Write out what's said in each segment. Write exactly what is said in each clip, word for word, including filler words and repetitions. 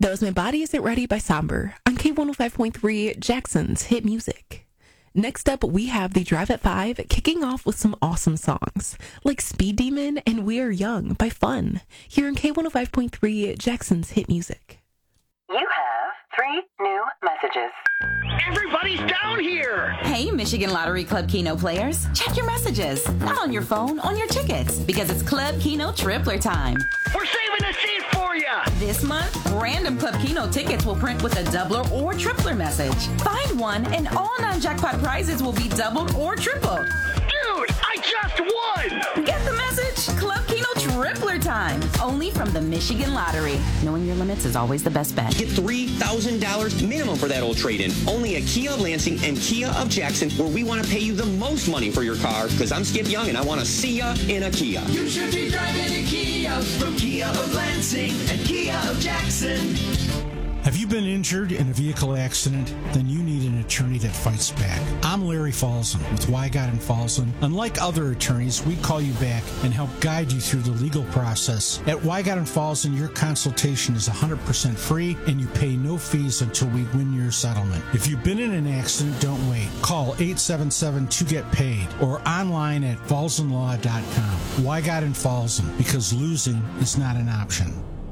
That was My Body Isn't Ready by Somber on K one oh five point three, Jackson's Hit Music. Next up, we have the Drive at five, kicking off with some awesome songs, like Speed Demon and We Are Young by Fun, here on K one oh five point three, Jackson's Hit Music. You have three new messages. Everybody's down here! Hey, Michigan Lottery Club Keno players. Check your messages. Not on your phone, on your tickets. Because it's Club Keno Tripler time. We're saving a seat for you! This month, random Club Keno tickets will print with a doubler or tripler message. Find one and all non-jackpot prizes will be doubled or tripled. Dude, I just won! Get the message? Club Keno Tripler time. Only from the Michigan Lottery. Knowing your limits is always the best bet. Get three thousand dollars minimum for that old trade-in. Only at Kia of Lansing and Kia of Jackson, where we want to pay you the most money for your car, because I'm Skip Young and I want to see ya in a Kia. You should be driving a Kia from Kia of Lansing and Kia of Jackson. Have you been injured in a vehicle accident? Then you need an attorney that fights back. I'm Larry Falzon with Wygott and Falzon. Unlike other attorneys, we call you back and help guide you through the legal process. At Wygott and Falzon, your consultation is one hundred percent free and you pay no fees until we win your settlement. If you've been in an accident, don't wait. Call eight seven seven two get paid or online at falzon law dot com. Wygott and Falzon, because losing is not an option.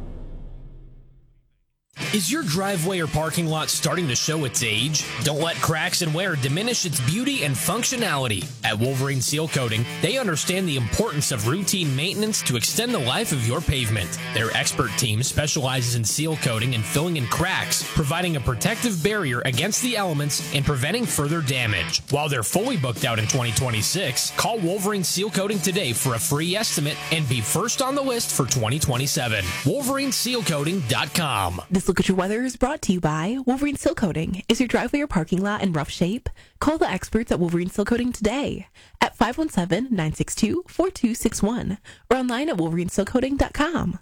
Is your driveway or parking lot starting to show its age? Don't let cracks and wear diminish its beauty and functionality. At Wolverine Seal Coating, they understand the importance of routine maintenance to extend the life of your pavement. Their expert team specializes in seal coating and filling in cracks, providing a protective barrier against the elements and preventing further damage. While they're fully booked out in twenty twenty-six, call Wolverine Seal Coating today for a free estimate and be first on the list for twenty twenty-seven. Wolverine Seal Coating dot com. This Look at Your Weather is brought to you by Wolverine Seal Coating. Is your driveway or parking lot in rough shape? Call the experts at Wolverine Seal Coating today at five one seven, nine six two, four two six one or online at wolverine seal coating dot com.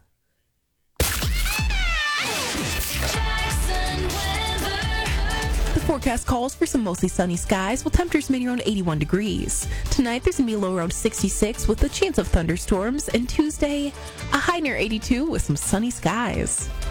The forecast calls for some mostly sunny skies with temperatures mid around eighty-one degrees. Tonight there's going to be a low around sixty-six with a chance of thunderstorms, and Tuesday a high near eighty-two with some sunny skies.